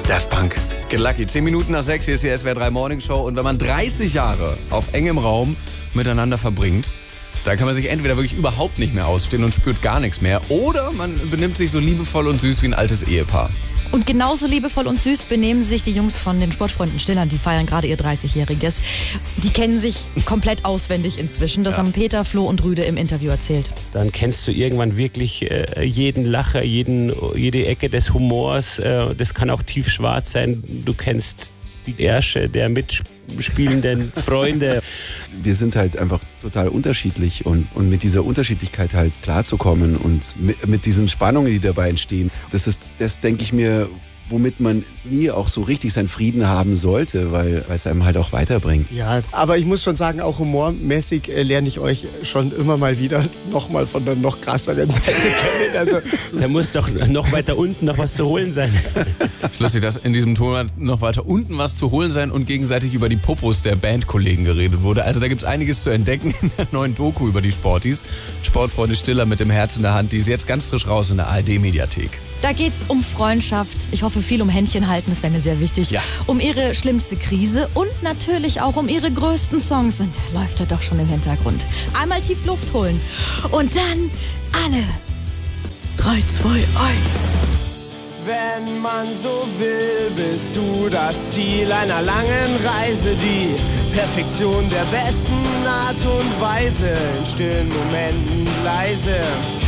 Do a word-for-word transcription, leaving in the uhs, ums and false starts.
Daft Punk. Get Lucky. Zehn Minuten nach sechs, hier ist die S W R drei Morning Show. Und wenn man dreißig Jahre auf engem Raum miteinander verbringt, da kann man sich entweder wirklich überhaupt nicht mehr ausstehen und spürt gar nichts mehr, oder man benimmt sich so liebevoll und süß wie ein altes Ehepaar. Und genauso liebevoll und süß benehmen sich die Jungs von den Sportfreunden Stillern. Die feiern gerade ihr dreißigjähriges. Die kennen sich komplett auswendig inzwischen. Das ja. haben Peter, Flo und Rüde im Interview erzählt. Dann kennst du irgendwann wirklich äh, jeden Lacher, jeden, jede Ecke des Humors. Äh, das kann auch tiefschwarz sein. Du kennst die Ärsche der mitspielenden Freunde. Wir sind halt einfach total unterschiedlich und, und mit dieser Unterschiedlichkeit halt klarzukommen und mit, mit diesen Spannungen, die dabei entstehen, das ist, das denke ich mir, womit man nie auch so richtig seinen Frieden haben sollte, weil, weil es einem halt auch weiterbringt. Ja, aber ich muss schon sagen, auch humormäßig äh, lerne ich euch schon immer mal wieder nochmal von der noch krasseren Seite kennen. Also, da muss doch noch weiter unten noch was zu holen sein. Es ist lustig, dass in diesem Ton noch weiter unten was zu holen sein und gegenseitig über die Popos der Bandkollegen geredet wurde. Also da gibt es einiges zu entdecken in der neuen Doku über die Sportis. Sportfreunde Stiller mit dem Herz in der Hand, die ist jetzt ganz frisch raus in der A R D-Mediathek. Da geht's um Freundschaft. Ich hoffe viel um Händchen halten, das wäre mir sehr wichtig. Ja. Um ihre schlimmste Krise und natürlich auch um ihre größten Songs. Und da läuft er doch schon im Hintergrund. Einmal tief Luft holen und dann alle. drei, zwei, eins. Wenn man so will, bist du das Ziel einer langen Reise. Die Perfektion der besten Art und Weise, in stillen Momenten leise.